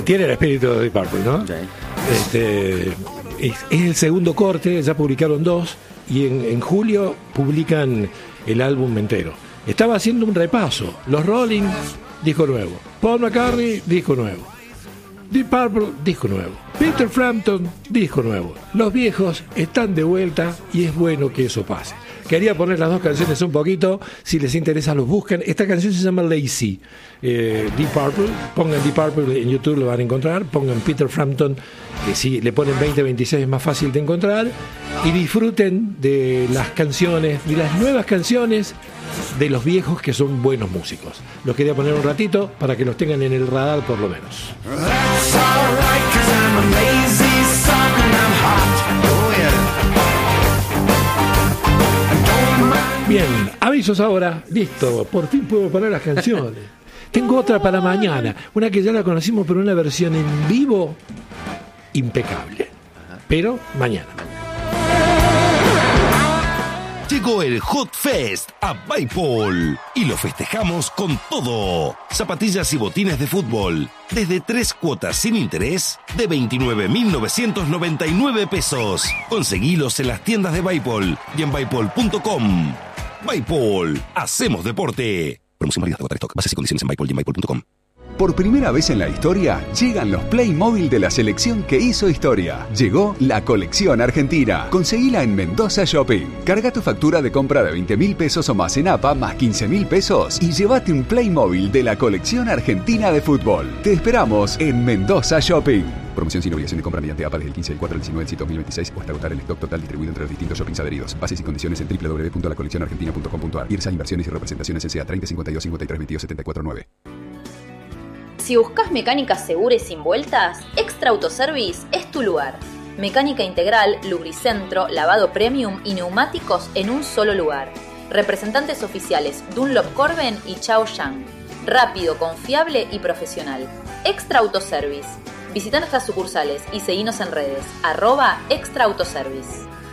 Tiene el espíritu de Deep Purple, ¿no? Sí. Es el segundo corte, ya publicaron 2 y en julio publican el álbum entero. Estaba haciendo un repaso. Los Rolling, disco nuevo. Paul McCartney, disco nuevo. Deep Purple, disco nuevo. Peter Frampton, disco nuevo. Los viejos están de vuelta y es bueno que eso pase. Quería poner las 2 canciones un poquito, si les interesa los buscan. Esta canción se llama Lazy, Deep Purple. Pongan Deep Purple en YouTube, lo van a encontrar. Pongan Peter Frampton, que si le ponen 2026 es más fácil de encontrar. Y disfruten de las canciones, de las nuevas canciones de los viejos que son buenos músicos. Los quería poner un ratito para que los tengan en el radar por lo menos. That's alright, 'cause I'm a lazy son and I'm hot. Oh yeah. Bien, avisos ahora. Listo, por fin puedo poner las canciones. Tengo otra para mañana, una que ya la conocimos, pero una versión en vivo impecable. Pero mañana. Llegó el Hot Fest a Bipol y lo festejamos con todo. Zapatillas y botines de fútbol desde 3 cuotas sin interés de 29.999 pesos. Conseguilos en las tiendas de Bipol y en bipol.com. Bipol, hacemos deporte. Promoción válida hasta agotar stock. Bases y condiciones en Bipol y en bipol.com. Por primera vez en la historia, llegan los Playmobil de la selección que hizo historia. Llegó la colección argentina. Conseguila en Mendoza Shopping. Carga tu factura de compra de 20.000 pesos o más en APA, más 15.000 pesos y llévate un Playmobil de la colección argentina de fútbol. Te esperamos en Mendoza Shopping. Promoción sin obligación de compra mediante APA desde el 15 del 4 al 19 del 2026 o hasta agotar el stock total distribuido entre los distintos shoppings adheridos. Bases y condiciones en www.lacoleccionargentina.com.ar. IRSA Inversiones y Representaciones S.A. 30 52 53 22 74 9. Si buscas mecánica segura y sin vueltas, Extra Autoservice es tu lugar. Mecánica integral, lubricentro, lavado premium y neumáticos en un solo lugar. Representantes oficiales Dunlop Corben y Chao Yang. Rápido, confiable y profesional. Extra Autoservice. Visita nuestras sucursales y seguinos en redes. @Extra Autoservice.